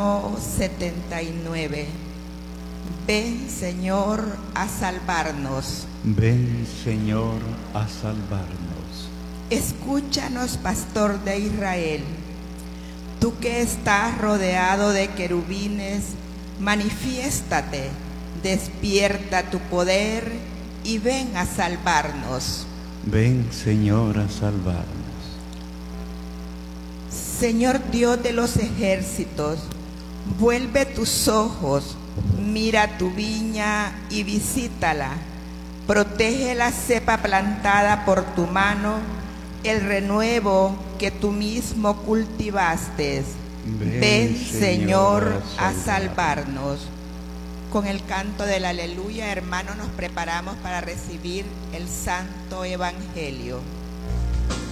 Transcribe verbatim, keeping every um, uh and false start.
Salmo setenta y nueve. Ven, Señor, a salvarnos. Ven, Señor, a salvarnos. Escúchanos, pastor de Israel. Tú que estás rodeado de querubines, manifiéstate, despierta tu poder y ven a salvarnos. Ven, Señor, a salvarnos. Señor Dios de los ejércitos, vuelve tus ojos, mira tu viña y visítala. Protege la cepa plantada por tu mano, el renuevo que tú mismo cultivaste. Ven, Ven Señor, a salvarnos. Con el canto del aleluya, hermanos, nos preparamos para recibir el Santo Evangelio.